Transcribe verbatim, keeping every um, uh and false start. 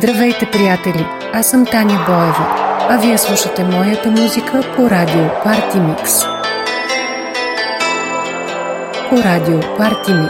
Здравейте, приятели! Аз съм Таня Боева, а вие слушате моята музика по радио Party Mix. По радио Party Mix.